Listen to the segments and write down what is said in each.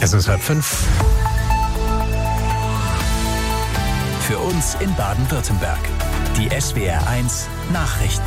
Es ist 4:30. Für uns in Baden-Württemberg. Die SWR1 Nachrichten.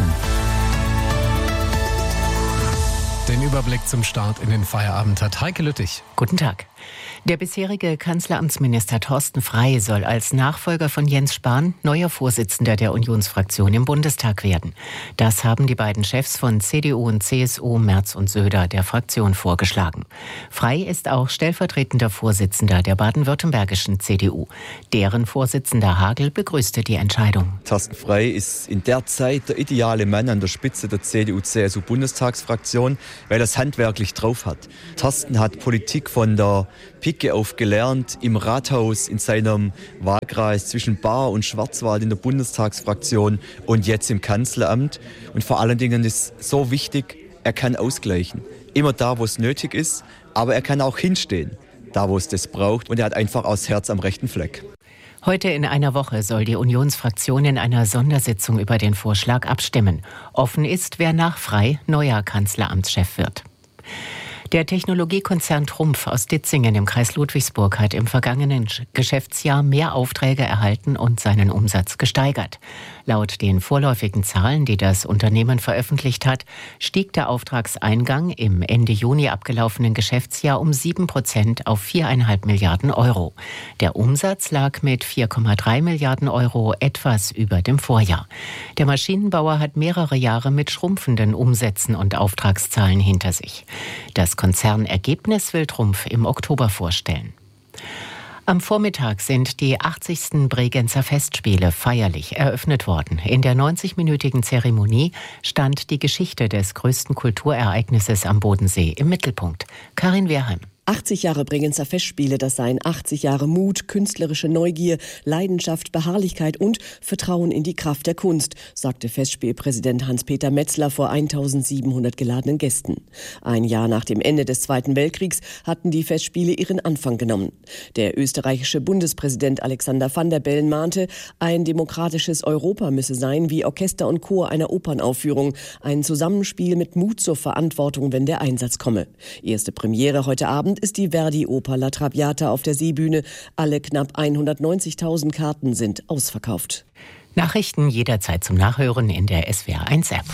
Den Überblick zum Start in den Feierabend hat Heike Lüttich. Guten Tag. Der bisherige Kanzleramtsminister Thorsten Frey soll als Nachfolger von Jens Spahn neuer Vorsitzender der Unionsfraktion im Bundestag werden. Das haben die beiden Chefs von CDU und CSU, Merz und Söder, der Fraktion vorgeschlagen. Frey ist auch stellvertretender Vorsitzender der baden-württembergischen CDU. Deren Vorsitzender Hagel begrüßte die Entscheidung. Thorsten Frey ist in der Zeit der ideale Mann an der Spitze der CDU-CSU-Bundestagsfraktion, weil er es handwerklich drauf hat. Thorsten hat Politik von der Pike auf gelernt, im Rathaus, in seinem Wahlkreis zwischen Baar und Schwarzwald in der Bundestagsfraktion und jetzt im Kanzleramt. Und vor allen Dingen ist so wichtig, er kann ausgleichen. Immer da, wo es nötig ist, aber er kann auch hinstehen, da, wo es das braucht. Und er hat einfach auch das Herz am rechten Fleck. Heute in einer Woche soll die Unionsfraktion in einer Sondersitzung über den Vorschlag abstimmen. Offen ist, wer nach Frey neuer Kanzleramtschef wird. Der Technologiekonzern Trumpf aus Ditzingen im Kreis Ludwigsburg hat im vergangenen Geschäftsjahr mehr Aufträge erhalten und seinen Umsatz gesteigert. Laut den vorläufigen Zahlen, die das Unternehmen veröffentlicht hat, stieg der Auftragseingang im Ende Juni abgelaufenen Geschäftsjahr um 7% auf 4,5 Milliarden Euro. Der Umsatz lag mit 4,3 Milliarden Euro etwas über dem Vorjahr. Der Maschinenbauer hat mehrere Jahre mit schrumpfenden Umsätzen und Auftragszahlen hinter sich. Das Konzernergebnis will Trumpf im Oktober vorstellen. Am Vormittag sind die 80. Bregenzer Festspiele feierlich eröffnet worden. In der 90-minütigen Zeremonie stand die Geschichte des größten Kulturereignisses am Bodensee im Mittelpunkt. Karin Wehrheim. 80 Jahre Bregenzer Festspiele, das seien 80 Jahre Mut, künstlerische Neugier, Leidenschaft, Beharrlichkeit und Vertrauen in die Kraft der Kunst, sagte Festspielpräsident Hans-Peter Metzler vor 1700 geladenen Gästen. Ein Jahr nach dem Ende des Zweiten Weltkriegs hatten die Festspiele ihren Anfang genommen. Der österreichische Bundespräsident Alexander Van der Bellen mahnte, ein demokratisches Europa müsse sein wie Orchester und Chor einer Opernaufführung, ein Zusammenspiel mit Mut zur Verantwortung, wenn der Einsatz komme. Erste Premiere heute Abend ist die Verdi-Oper La Traviata auf der Seebühne. Alle knapp 190.000 Karten sind ausverkauft. Nachrichten jederzeit zum Nachhören in der SWR1-App.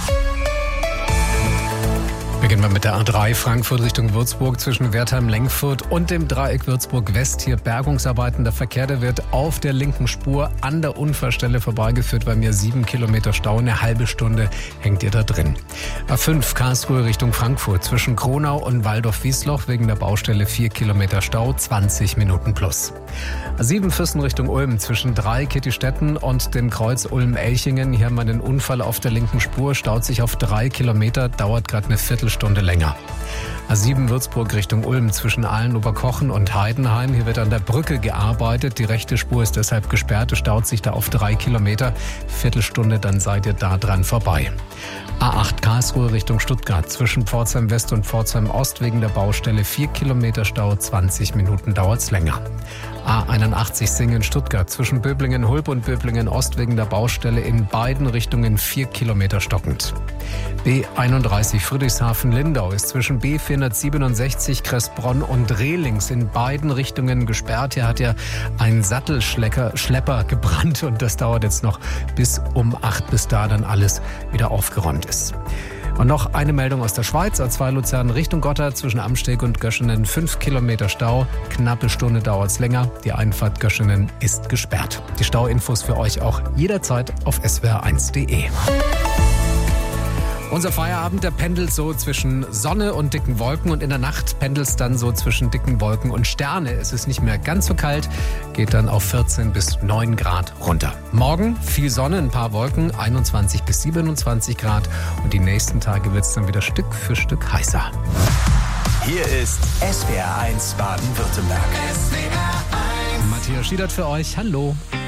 Beginnen wir mit der A3 Frankfurt Richtung Würzburg zwischen Wertheim-Lengfurt und dem Dreieck Würzburg-West. Hier Bergungsarbeiten. Der Verkehr, der wird auf der linken Spur an der Unfallstelle vorbeigeführt. Bei mir 7 Kilometer Stau. Eine halbe Stunde hängt ihr da drin. A5 Karlsruhe Richtung Frankfurt zwischen Kronau und Waldorf-Wiesloch wegen der Baustelle 4 Kilometer Stau, 20 Minuten plus. A7 Füssen Richtung Ulm zwischen Kittistetten und dem Kreuz Ulm-Elchingen. Hier haben wir einen Unfall auf der linken Spur. Staut sich auf 3 Kilometer, dauert gerade eine Viertelstunde länger. A7 Würzburg Richtung Ulm zwischen Ahlen-Oberkochen und Heidenheim. Hier wird an der Brücke gearbeitet. Die rechte Spur ist deshalb gesperrt. Es staut sich da auf 3 Kilometer. Viertelstunde, dann seid ihr da dran vorbei. A8 Karlsruhe Richtung Stuttgart zwischen Pforzheim West und Pforzheim Ost wegen der Baustelle 4 Kilometer Stau, 20 Minuten dauert's länger. A81 Singen-Stuttgart zwischen Böblingen-Hulb und Böblingen-Ost wegen der Baustelle in beiden Richtungen 4 Kilometer stockend. B31 Friedrichshafen-Lindau ist zwischen B467 Kressbronn und Rehlings in beiden Richtungen gesperrt. Hier hat ja ein Sattelschlepper gebrannt und das dauert jetzt noch bis um 8, bis da dann alles wieder aufgeräumt ist. Und noch eine Meldung aus der Schweiz. A2 Luzern Richtung Gotthard zwischen Amsteg und Göschenen 5 Kilometer Stau. Knappe Stunde dauert's länger. Die Einfahrt Göschenen ist gesperrt. Die Stauinfos für euch auch jederzeit auf swr1.de. Unser Feierabend, der pendelt so zwischen Sonne und dicken Wolken und in der Nacht pendelt es dann so zwischen dicken Wolken und Sterne. Es ist nicht mehr ganz so kalt, geht dann auf 14 bis 9 Grad runter. Morgen viel Sonne, ein paar Wolken, 21 bis 27 Grad und die nächsten Tage wird es dann wieder Stück für Stück heißer. Hier ist SWR1 Baden-Württemberg. Matthias Schiedert für euch, hallo.